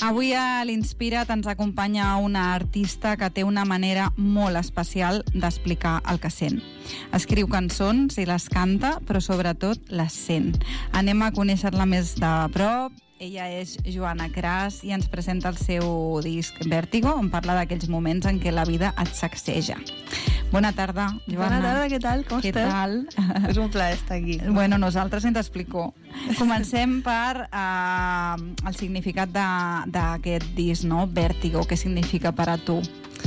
Avui a l'Inspira't ens acompanya una artista que té una manera molt especial d'explicar el que sent. Escriu cançons i les canta, però sobretot les sent. Anem a conèixer-la més de prop. Ella és Joana Cras i ens presenta el seu disc Vértigo, on parla d'aquells moments en què la vida et sacseja. Bona tarda, Joana. Bona tarda, què tal? Com estàs? Què tal? És un plaer estar aquí. Bueno, nosaltres ens t'explico. Comencem per el significat d'aquest disc, no? Vértigo, què significa per a tu?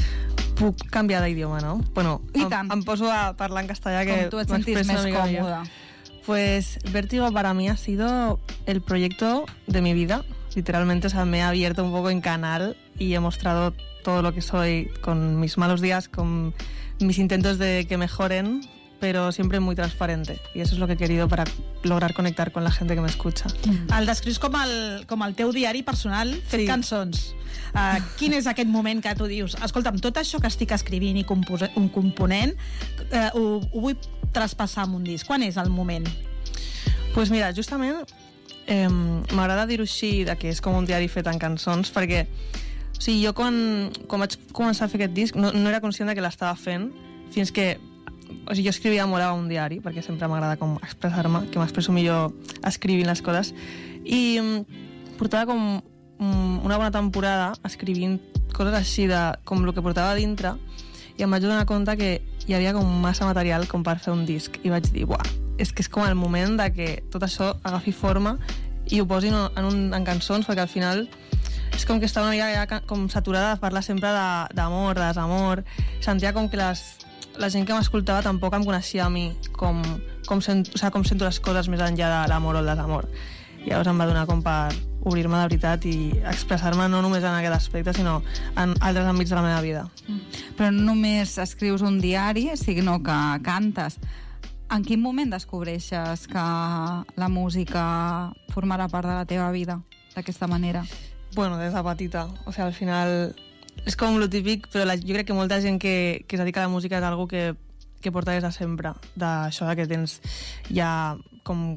Puc canviar d'idioma, no? Bueno, I tant. em poso a parlar en castellà, que Com tu et sentis més còmoda. Pues Vértigo para mí ha sido el proyecto de mi vida. Literalmente, o sea, me he abierto un poco en canal y he mostrado todo lo que soy, con mis malos días, con mis intentos de que mejoren, pero siempre muy transparente. Y eso es lo que he querido para lograr conectar con la gente que me escucha. El descrius com el teu diari personal fet cançons. Quin és aquest moment que tu dius, escolta'm, tot això que estic escrivint i component ho vull traspassar amb un disc? Quan és el moment? Pues mira, justament m'agrada dir-ho així, que és com un diari fet en cançons, perquè o sigui, jo quan vaig començar a fer aquest disc no era conscient que l'estava fent fins que o sigui, jo escrivia molt a un diari, perquè sempre m'agrada com expressar-me, que m'expresso millor escrivint les coses, i portava com una bona temporada escrivint coses així de com el que portava a dintre, i em vaig donar compte que hi havia com massa material com per fer un disc, i vaig dir, buah, és que és com el moment de que tot això agafi forma i ho posin en cançons, perquè al final és com que estava una mica ja com saturada de parlar sempre d'amor, de desamor. Sentia com que la gent que m'escoltava tampoc em coneixia a mi com sento les coses més enllà de l'amor o el desamor. Llavors em va donar com per obrir-me de veritat i expressar-me no només en aquest aspecte, sinó en altres àmbits de la meva vida. Però no només escrius un diari, sinó que cantes. En quin moment descobreixes que la música formarà part de la teva vida d'aquesta manera? Bueno, des de petita. O sigui, al final és com lo típic, però jo crec que molta gent que es dedica a la música és algo que porta des de sempre, d'això que tens ja com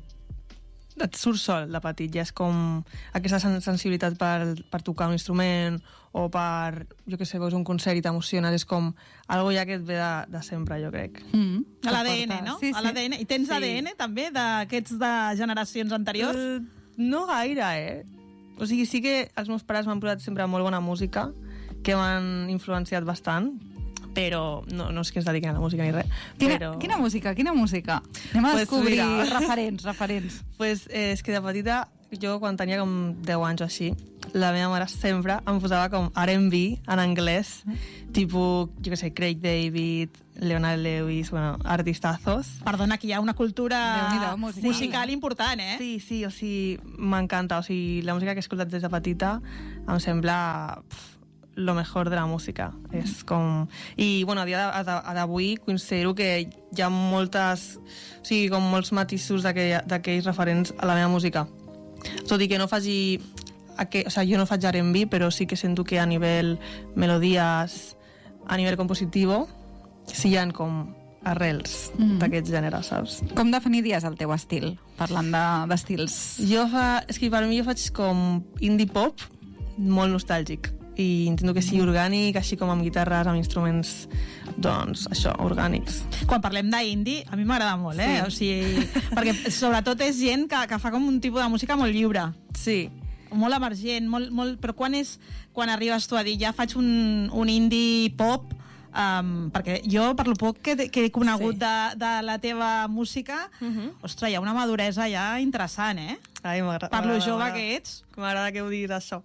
et surt sol de petit, ja és com aquesta sensibilitat per tocar un instrument o per, jo què sé, veus un concert i t'emociones, és com algo ja que et ve de sempre, jo crec. A l'ADN, no? Sí, a l'ADN. I tens ADN també d'aquests de generacions anteriors? No gaire, O sigui, sí que els meus pares m'han posat sempre molt bona música, que m'han influenciat bastant, però no és que es dediquin a la música ni res. Quina música? Anem a descobrir referents. Pues és que de petita, jo quan tenia com 10 anys o així, la meva mare sempre em posava com R&B en anglès, tipus, jo què sé, Craig David, Leonard Lewis, bueno, artistazos. Perdona, aquí hi ha una cultura musical important, eh? Sí, o sigui, m'encanta. O sigui, la música que he escoltat des de petita em sembla lo mejor de la música. És com... I, bueno, a dia d'avui considero que hi ha moltes... O sigui, com molts matisos d'aquells referents a la meva música. Tot i que no faci... O sigui, jo no faig R&B, però sí que sento que a nivell melodies, a nivell compositivo, sí hi ha com arrels d'aquests gèneres, saps? Com definiries el teu estil, parlant d'estils? És que per mi jo faig com indie pop molt nostàlgic i intento que sigui orgànic, així com amb guitarres, amb instruments, doncs, això, orgànics. Quan parlem d'indie, a mi m'agrada molt, eh? Sí. O sigui, perquè sobretot és gent que fa com un tipus de música molt lliure. Sí. Molt emergent, molt... Però quan arribes tu a dir ja faig un indie pop, perquè jo, per lo poc que he conegut de la teva música, ostres, hi ha una maduresa ja interessant, eh? Ai, m'agrada. Per lo jove que ets. M'agrada que ho diguis, això.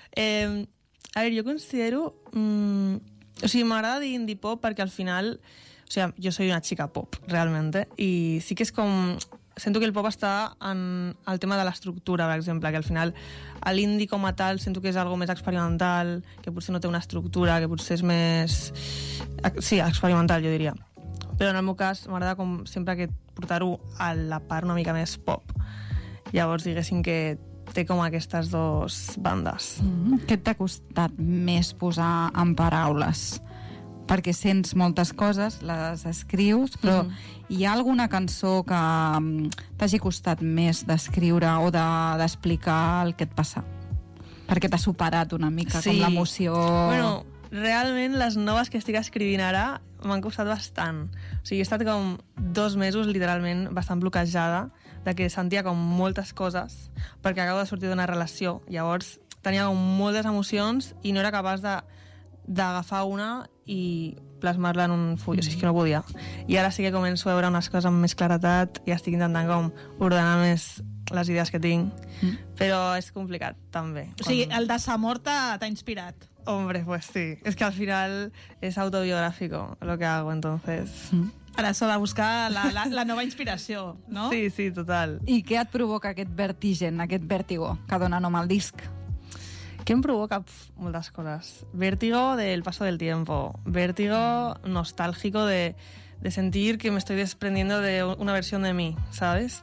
A veure, jo considero... o sigui, m'agrada dir indie pop perquè al final... O sigui, jo soy una chica pop, realmente, i sí que és com... Sento que el pop està en el tema de l'estructura, per exemple, que al final l'indie com a tal sento que és algo més experimental, que potser no té una estructura, que potser és més... Sí, experimental, jo diria. Però en el meu cas m'agrada com sempre que portar-ho a la part una mica més pop. Llavors, diguéssim que té com aquestes dues bandes. Què t'ha costat més posar en paraules? Perquè sents moltes coses, les escrius, però hi ha alguna cançó que t'hagi costat més d'escriure o d'explicar el que et passa? Perquè t'ha superat una mica, com l'emoció... Bueno, realment les noves que estic escrivint ara m'han costat bastant. O sigui, he estat com 2 mesos literalment bastant bloquejada, de que sentia com moltes coses, perquè acabo de sortir d'una relació. Llavors tenia com moltes emocions i no era capaç d'agafar una i plasmar-la en un full, o sigui, és que no podia. I ara sí que començo a veure unes coses amb més claretat i estic intentant com ordenar més les idees que tinc, però és complicat també. O sigui, el desamor t'ha inspirat. Hombre, pues sí. Es que al final es autobiográfico lo que hago, entonces... Ara s'ha de buscar la nova inspiració, no? Sí, sí, total. I què et provoca aquest vertigen, aquest vértigo que dona nom al disc? ¿Qué me provoca? Muchas cosas. Vértigo del paso del tiempo. Vértigo nostálgico de sentir que me estoy desprendiendo de una versión de mí, ¿sabes?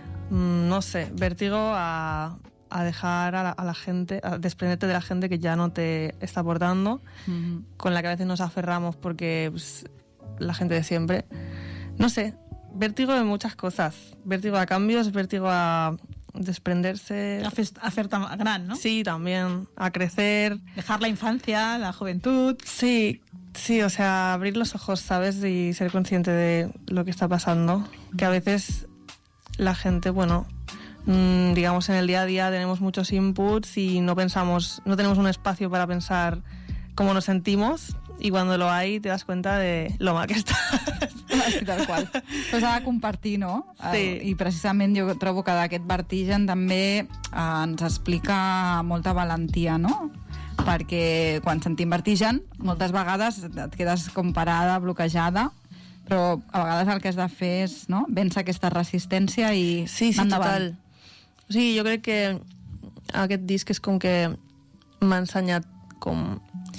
No sé, vértigo a dejar a la gente, a desprenderte de la gente que ya no te está aportando, con la que a veces nos aferramos porque pues, la gente de siempre. No sé, vértigo de muchas cosas. Vértigo a cambios, vértigo a desprenderse... A fer-te gran, ¿no? Sí, también. A crecer. Dejar la infancia, la juventud... Sí, o sea, abrir los ojos, ¿sabes? Y ser consciente de lo que está pasando. Que a veces la gente, bueno, digamos en el día a día tenemos muchos inputs y no tenemos un espacio para pensar cómo nos sentimos, y cuando lo hay te das cuenta de lo mal que está. Sí, tal qual. Però s'ha de compartir, no? Sí. I precisament jo trobo que d'aquest vertigen també ens explica molta valentia, no? Perquè quan sentim vertigen, moltes vegades et quedes com parada, bloquejada, però a vegades el que has de fer és, no?, vèncer aquesta resistència i sí, endavant. Total. O sigui, jo crec que aquest disc és com que m'ha ensenyat com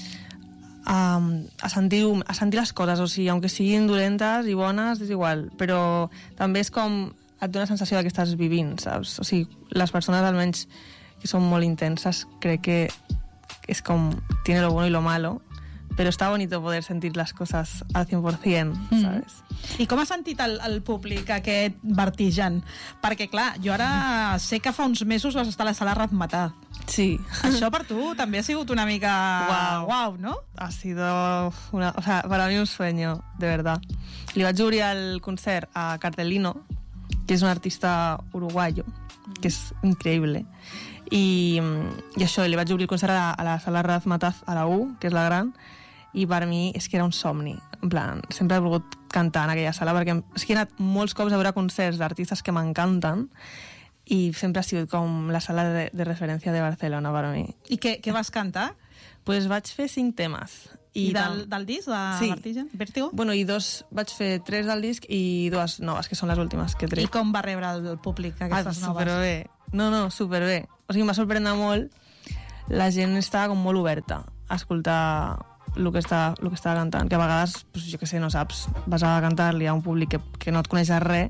a sentir les coses, o sigui, aunque siguin dolentes i bones, és igual, però també és com et dona la sensació que estàs vivint, saps? O sigui, les persones almenys que són molt intenses, crec que és com, tiene lo bueno y lo malo, pero está bonito poder sentir las cosas al 100%, ¿sabes? I com ha sentit el públic aquest vertigen? Perquè, clar, jo ara sé que fa uns mesos vas estar a la sala Razmataz. Sí. Això per tu també ha sigut una mica... Wow, ¿no? Ha sido o sea, para mí un sueño, de verdad. Li vaig obrir el concert a Cartelino, que és un artista uruguayo, que és increïble. I això, li vaig obrir el concert a la sala Razmataz, a la U, que és la gran, i per mi és que era un somni. En plan, sempre he volgut cantar en aquella sala, perquè és que he anat molts cops a veure concerts d'artistes que m'encanten, i sempre ha sigut com la sala de referència de Barcelona per mi. I què vas cantar? Pues vaig fer 5 temes. I del disc, de Vertigen? Vertigo? Bueno, vaig fer 3 del disc i 2 noves, que són les últimes que he tret. I com va rebre el públic aquestes noves? Superbé. No, superbé. O sigui, em va sorprendre molt. La gent estava com molt oberta a escoltar el que estava cantant, que a vegades, pues, jo què sé, no saps, vas a cantar-li a un públic que no et coneixes res,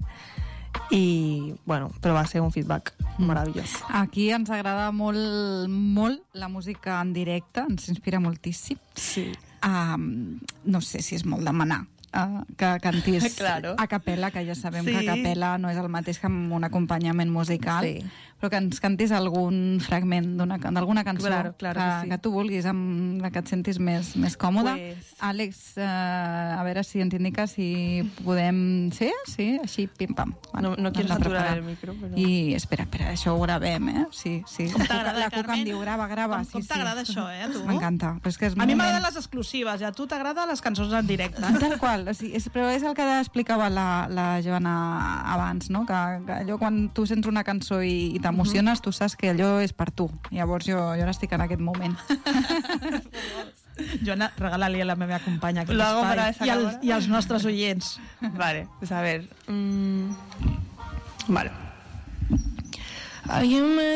i, bueno, però va ser un feedback meravellós. Aquí ens agrada molt la música en directe, ens inspira moltíssim. Sí. No sé si és molt demanar que cantis claro. a capella, que ja sabem que a capella no és el mateix que amb un acompanyament musical, però que ens cantis algun fragment d'alguna cançó que tu vulguis, amb la que et sentis més còmode. Àlex, a veure si ens indica si podem... Sí? Així, pim-pam. No quiero saturar el micro, però... I espera, això ho gravem, eh? Sí. Com t'agrada, la Cuca em diu, grava. Com t'agrada això, a tu? M'encanta. A mi m'agraden les exclusives, i a tu t'agraden les cançons en directe. Tal qual, però és el que explicava la Joana abans, no? Que allò quan tu sents una cançó i t'emociones, tu saps que allò és per tu. Llavors jo ara estic en aquest moment. Joana, regala-li a la meva companya aquest espai i als nostres oients. Vale, pues a ver. Vale. Alguien me